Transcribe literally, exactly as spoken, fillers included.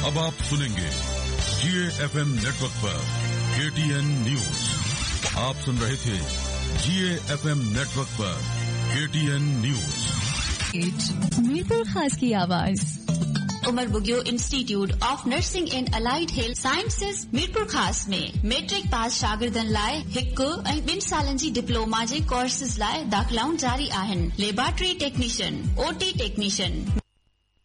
अब आप सुनेंगे जीए एफएम नेटवर्क पर केटीएन न्यूज। आप सुन रहे थे जीए एफएम नेटवर्क पर केटीएन न्यूज। मीरपुर खास की आवाज। Umar Bugio institute of nursing and allied health sciences Mirpur खास में मैट्रिक पास शागिर्दनि लाइ हिकु ऐं ॿिनि सालनि जी डिप्लोमा जे कोर्सेस लाइ दाख़िलाऊं जारी आहिनि। Laboratory technician, OT technician,